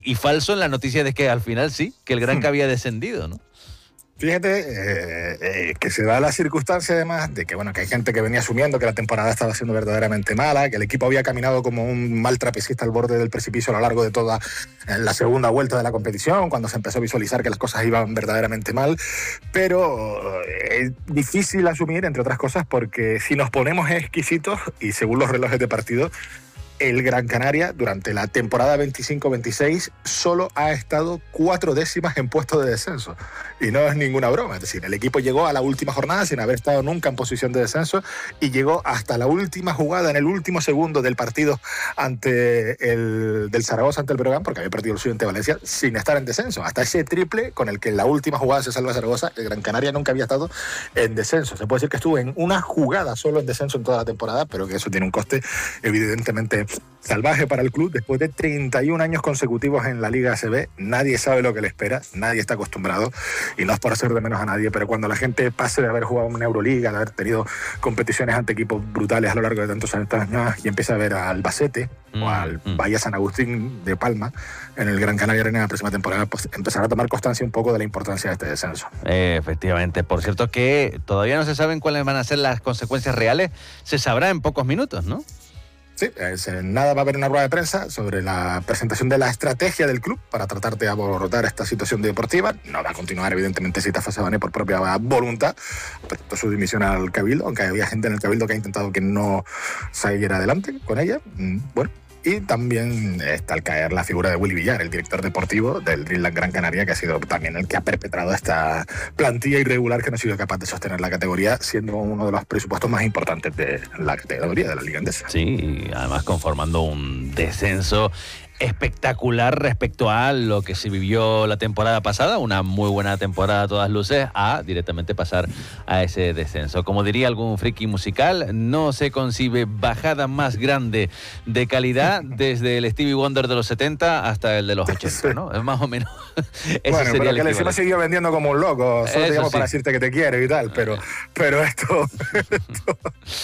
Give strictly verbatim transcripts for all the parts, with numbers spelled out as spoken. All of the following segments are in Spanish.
y falso en la noticia de que al final sí, que el Granca había descendido, ¿no? Fíjate eh, eh, que se da la circunstancia además de que, bueno, que hay gente que venía asumiendo que la temporada estaba siendo verdaderamente mala, que el equipo había caminado como un mal trapecista al borde del precipicio a lo largo de toda la segunda vuelta de la competición, cuando se empezó a visualizar que las cosas iban verdaderamente mal, pero es difícil asumir, entre otras cosas, porque si nos ponemos exquisitos y según los relojes de partido, el Gran Canaria durante la temporada veinticinco veintiséis solo ha estado cuatro décimas en puesto de descenso. Y no es ninguna broma. Es decir, el equipo llegó a la última jornada sin haber estado nunca en posición de descenso y llegó hasta la última jugada, en el último segundo del partido ante el del Zaragoza ante el Breogán, porque había perdido el suyo ante Valencia, sin estar en descenso. Hasta ese triple con el que en la última jugada se salva Zaragoza, el Gran Canaria nunca había estado en descenso. Se puede decir que estuvo en una jugada solo en descenso en toda la temporada, pero que eso tiene un coste evidentemente salvaje para el club. Después de treinta y un años consecutivos en la Liga A C B, nadie sabe lo que le espera, nadie está acostumbrado, y no es por hacer de menos a nadie, pero cuando la gente pase de haber jugado una Euroliga, de haber tenido competiciones ante equipos brutales a lo largo de tantos años y empieza a ver al Albacete mm, o al mm. Bahía San Agustín de Palma en el Gran Canaria Arena en la próxima temporada, pues empezará a tomar constancia un poco de la importancia de este descenso. Eh, efectivamente. Por cierto que todavía no se saben cuáles van a ser las consecuencias reales, se sabrá en pocos minutos, ¿no? Sí, es, nada, va a haber una rueda de prensa sobre la presentación de la estrategia del club para tratar de abordar esta situación deportiva. No va a continuar, evidentemente, Sita Fasabane por propia voluntad, presentó su dimisión al Cabildo, aunque había gente en el Cabildo que ha intentado que no saliera adelante con ella. Bueno, y también está al caer la figura de Willy Villar, el director deportivo del Dreamland Gran Canaria, que ha sido también el que ha perpetrado esta plantilla irregular que no ha sido capaz de sostener la categoría, siendo uno de los presupuestos más importantes de la categoría de la Liga Endesa. Sí, y además conformando un descenso espectacular respecto a lo que se vivió la temporada pasada, una muy buena temporada a todas luces, a directamente pasar a ese descenso. Como diría algún friki musical, no se concibe bajada más grande de calidad desde el Stevie Wonder de los setenta hasta el de los ochenta, ¿no? Es más o menos eso. Bueno, sería pero que encima siguió vendiendo como un loco, solo te llamo sí. para decirte que te quiero y tal, pero, pero esto esto,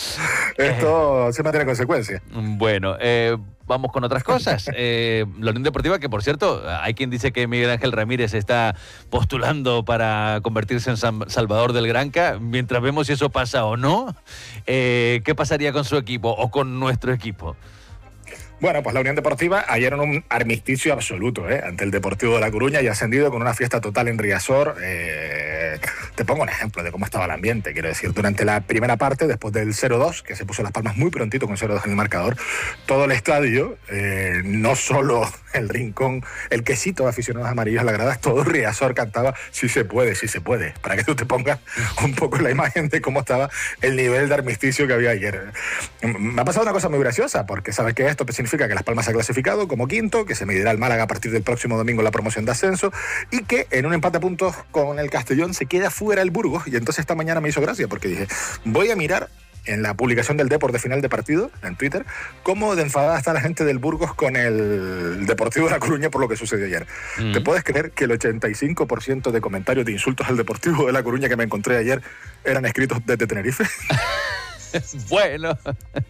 esto siempre tiene consecuencias. Bueno, eh vamos con otras cosas. Eh, la Unión Deportiva, que por cierto, hay quien dice que Miguel Ángel Ramírez está postulando para convertirse en San Salvador del Granca. Mientras vemos si eso pasa o no, eh, ¿qué pasaría con su equipo o con nuestro equipo? Bueno, pues la Unión Deportiva ayer en un armisticio absoluto ¿eh? ante el Deportivo de La Coruña y ascendido con una fiesta total en Riazor. Eh, te pongo un ejemplo de cómo estaba el ambiente. Quiero decir, durante la primera parte, después del cero dos, que se puso las palmas muy prontito con cero dos en el marcador, todo el estadio, eh, no solo el rincón, el quesito de aficionados amarillos a la grada, todo Riazor cantaba "sí se puede, sí se puede", para que tú te pongas un poco en la imagen de cómo estaba el nivel de armisticio que había ayer. Me ha pasado una cosa muy graciosa, porque sabes que esto significa que Las Palmas se ha clasificado como quinto, que se medirá el Málaga a partir del próximo domingo la promoción de ascenso y que en un empate a puntos con el Castellón se queda fuera el Burgos. Y entonces esta mañana me hizo gracia porque dije, voy a mirar en la publicación del Depor de final de partido, en Twitter, cómo de enfadada está la gente del Burgos con el Deportivo de La Coruña por lo que sucedió ayer. Mm. ¿Te puedes creer que el ochenta y cinco por ciento de comentarios de insultos al Deportivo de La Coruña que me encontré ayer eran escritos desde Tenerife? Bueno,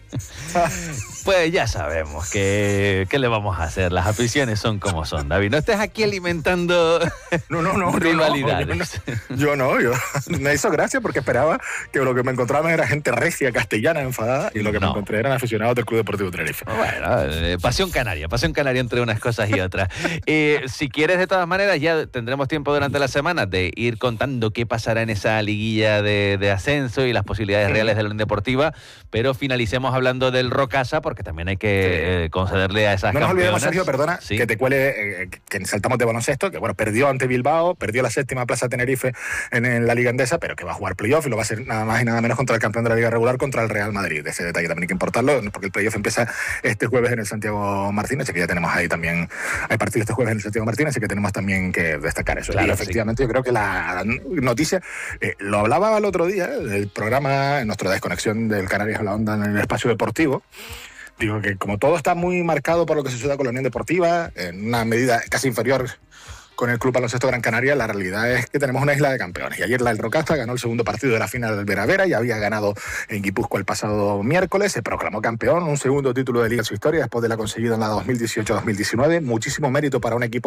pues ya sabemos que qué le vamos a hacer. Las aficiones son como son, David. No estés aquí alimentando no, no, no, rivalidades. Yo no, yo, no, yo me hizo gracia porque esperaba que lo que me encontraba era gente recia, castellana, enfadada, y lo que no. me encontré eran aficionados del Club Deportivo Tenerife. Bueno, eh, pasión canaria, pasión canaria entre unas cosas y otras. Eh, si quieres, de todas maneras, ya tendremos tiempo durante la semana de ir contando qué pasará en esa liguilla de, de ascenso y las posibilidades reales de la Unión Deportiva. Pero finalicemos hablando del Rocasa, porque también hay que sí. eh, concederle a esas No nos campeonas. olvidemos, Sergio, perdona, sí. que te cuele, eh, que saltamos de baloncesto, que bueno, perdió ante Bilbao, perdió la séptima plaza Tenerife en, en la Liga Endesa, pero que va a jugar playoff y lo va a hacer nada más y nada menos contra el campeón de la Liga regular, contra el Real Madrid. Ese detalle también hay que importarlo, porque el playoff empieza este jueves en el Santiago Martínez, así que ya tenemos ahí también, hay partido este jueves en el Santiago Martínez, así que tenemos también que destacar eso. Claro, y efectivamente sí. yo creo que la noticia, eh, lo hablaba el otro día, el programa, en nuestra desconexión del Canarias a la Onda en el espacio deportivo. Digo que como todo está muy marcado por lo que suceda con la Unión Deportiva, en una medida casi inferior con el Club Baloncesto Gran Canaria, la realidad es que tenemos una isla de campeones. Y ayer la del Rocasta ganó el segundo partido de la final del Vera Vera y había ganado en Guipúzcoa el pasado miércoles, se proclamó campeón, un segundo título de liga en su historia después de la conseguida en la dos mil dieciocho dos mil diecinueve. Muchísimo mérito para un equipo